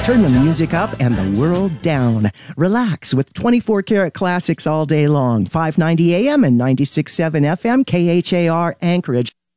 Turn the music up and the world down. Relax with 24 karat classics all day long. 590 AM and 96.7 FM, KHAR Anchorage.